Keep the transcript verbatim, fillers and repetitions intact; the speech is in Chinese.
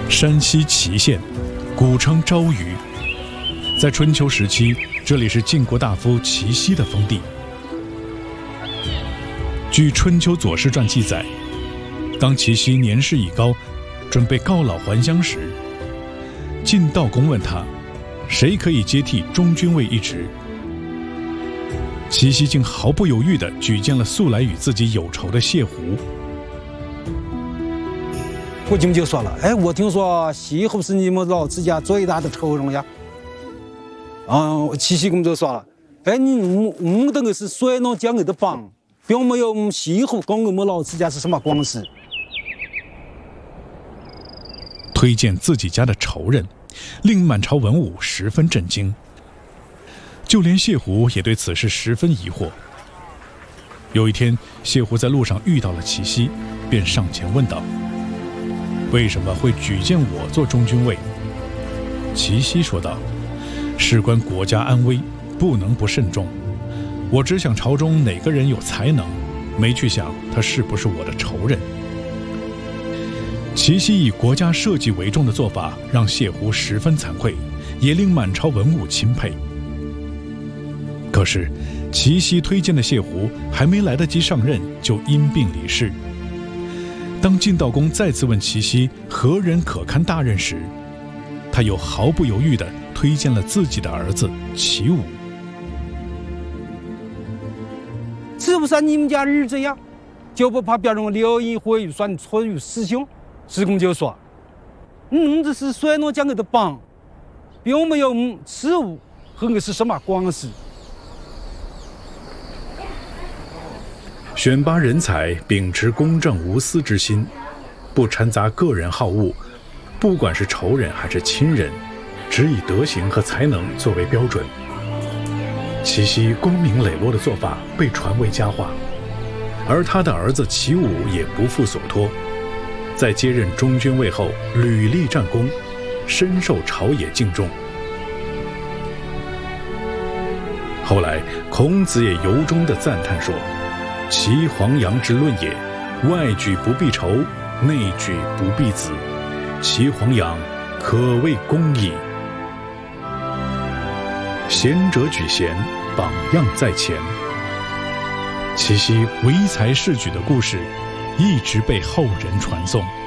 山西祁县，古称昭虞。在春秋时期，这里是晋国大夫祁奚的封地。据《春秋左氏传》记载，当祁奚年事已高，准备告老还乡时，晋悼公问他，谁可以接替中军尉一职？祁奚竟毫不犹豫地举荐了素来与自己有仇的谢胡。 我就就说了，哎，我听说谢胡是你们老子家最大的仇人呀。啊，祁奚公就说了，哎，你我我等个是谁能将我的帮，并没有谢胡跟我们老子家是什么关系。 推荐自己家的仇人，令满朝文武十分震惊。就连谢胡也对此事十分疑惑。有一天，谢胡在路上遇到了祁奚，便上前问道：“为什么会举荐我做中军尉？”祁奚说道：“事关国家安危，不能不慎重。我只想朝中哪个人有才能，没去想他是不是我的仇人。”祁奚以国家社稷为重的做法，让谢胡十分惭愧，也令满朝文武钦佩。可是，祁奚推荐的谢胡还没来得及上任，就因病离世。当晋悼公再次问祁奚何人可堪大任时，他又毫不犹豫地推荐了自己的儿子祁武。 是不是你们家儿子呀？就不怕别人流言蜚语，说你错于师兄？师公就说：“嗯，这是谁能将我的帮，并没有嗯事物和我是什么关系。” 选拔人才，秉持公正无私之心，不掺杂个人好恶，不管是仇人还是亲人，只以德行和才能作为标准。祁奚光明磊落的做法被传为佳话，而他的儿子祁武也不负所托，在接任中军尉后屡立战功，深受朝野敬重。后来孔子也由衷地赞叹说：“齐黄羊之论也，外举不避仇，内举不避子。齐黄羊，可谓公矣。”贤者举贤，榜样在前。祁奚唯才是举的故事，一直被后人传颂。